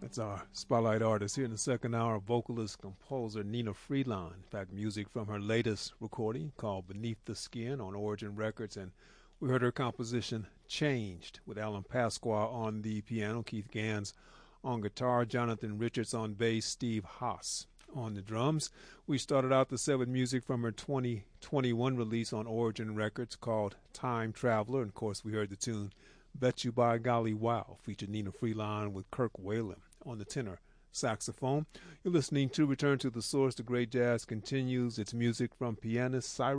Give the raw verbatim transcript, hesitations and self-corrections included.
That's our spotlight artist here in the second hour, vocalist, composer Nina Freelon. In fact, music from her latest recording called Beneath the Skin on Origin Records. And we heard her composition Changed with Alan Pasqua on the piano, Keith Gans on guitar, Jonathan Richards on bass, Steve Haas on the drums. We started out the set with music from her twenty twenty-one release on Origin Records called Time Traveler. And of course, we heard the tune Bet You By Golly Wow, featured Nina Freelon with Kirk Whalum on the tenor saxophone. You're listening to Return to the Source. The great jazz continues. It's music from pianist Cyrus